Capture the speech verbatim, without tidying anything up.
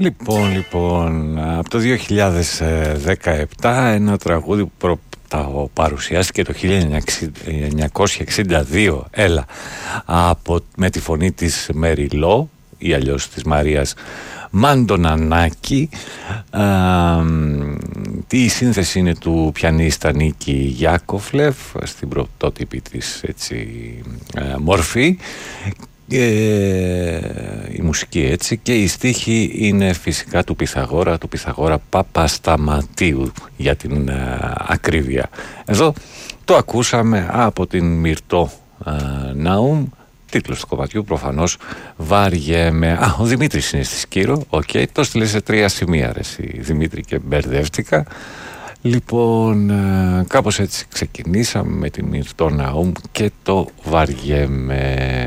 Λοιπόν, λοιπόν, από το δύο χιλιάδες δεκαεπτά ένα τραγούδι που προ... τα παρουσιάστηκε το χίλια εννιακόσια εξήντα δύο, έλα, από, με τη φωνή της Μέρι Λό ή αλλιώς της Μαρίας Μαντονανάκη. Η σύνθεση είναι του πιανίστα Νίκη Γιάκοφλεφ στην πρωτότυπη της έτσι, μορφή. Ε, η μουσική έτσι, και η στίχη είναι φυσικά του Πυθαγόρα, του Πυθαγόρα Παπασταματίου για την α, ακρίβεια. Εδώ το ακούσαμε από την Μυρτώ α, Ναούμ. Τίτλος του κομματιού προφανώς Βαριέμαι. Α, ο Δημήτρης είναι στη Σκύρο. Οκ, okay, το στείλε σε τρία σημεία ρε εσύ, Δημήτρη, και μπερδεύτηκα. Λοιπόν, κάπως έτσι ξεκινήσαμε με τη Μυρτώ Ναούμ και το Βαριέμαι.